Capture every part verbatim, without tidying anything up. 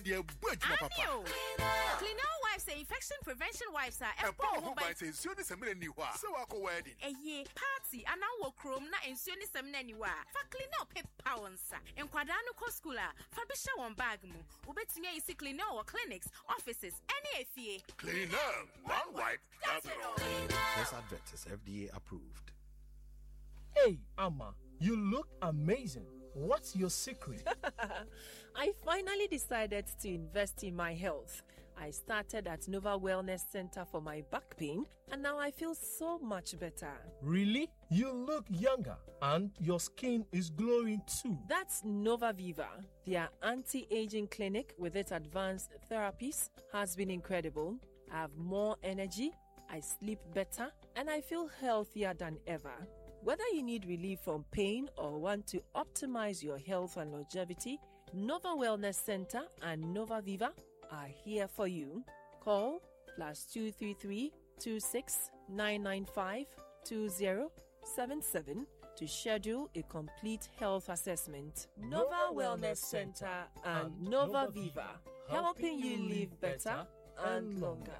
the budget, papa. Cleanol wipes are infection prevention wipes are a power who by saying soon is a million new one. So I go wedding. A ye party and now work room na in soon is a anywhere. For Cleanol pep pounds and Quadano Coscula, Fabisha one bagmu, Ubetia is Cleanol or clinics, offices, any F E A. Cleanol, one wipe, that's it all. This advert is F D A approved. Hey, Amma, you look amazing. What's your secret? I finally decided to invest in my health. I started at Nova Wellness Center for my back pain, and now I feel so much better. Really? You look younger, and your skin is glowing too. That's Nova Viva. Their anti-aging clinic with its advanced therapies has been incredible. I have more energy, I sleep better, and I feel healthier than ever. Whether you need relief from pain or want to optimize your health and longevity, Nova Wellness Center and Nova Viva are here for you. Call plus two three three two six nine nine five two zero seven seven to schedule a complete health assessment. Nova, Nova Wellness Center and Nova Viva, helping you live better and longer.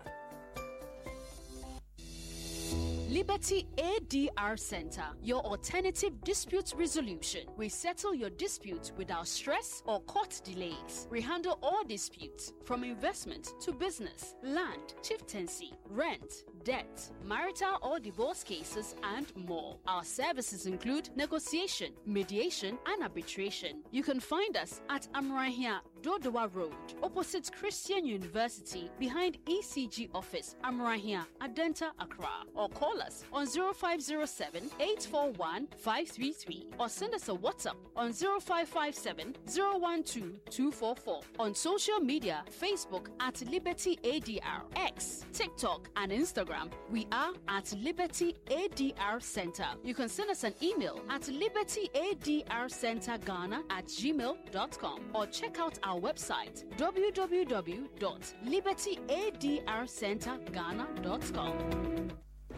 Liberty A D R Center, your alternative dispute resolution. We settle your dispute without stress or court delays. We handle all disputes from investment to business, land, chieftaincy, rent, debt, marital or divorce cases, and more. Our services include negotiation, mediation, and arbitration. You can find us at Amrahia Dodowa Road, opposite Christian University, behind E C G office, Amrahia, Adenta, Accra, or call us on zero five zero seven eight four one five three three or send us a WhatsApp on zero five five seven zero one two two four four. On social media, Facebook at Liberty A D R, X, TikTok, and Instagram, we are at Liberty A D R Center. You can send us an email at liberty a d r center ghana at gmail dot com or check out our website w w w dot liberty a d r center ghana dot com.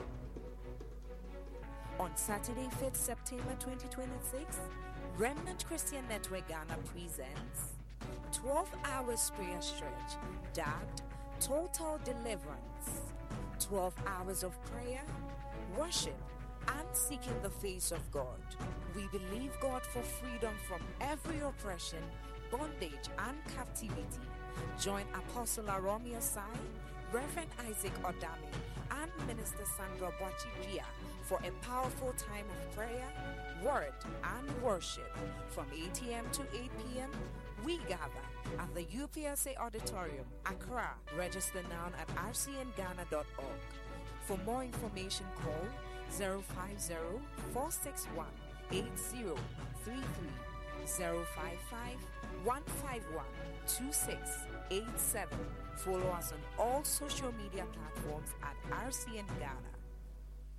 On Saturday, fifth September twenty twenty-six, Remnant Christian Network Ghana presents twelve hours prayer stretch dubbed Total Deliverance. twelve hours of prayer, worship, and seeking the face of God. We believe God for freedom from every oppression, bondage, and captivity. Join Apostle Aromi Asai, Reverend Isaac Odami, and Minister Sandra Bachipia for a powerful time of prayer, word, and worship. From eight a.m. to eight p.m., we gather at the U P S A Auditorium, Accra. Register now at r c n ghana dot org. For more information, call zero five zero four six one eight zero three three, zero five five one five one two six eight seven. Follow us on all social media platforms at R C N Ghana.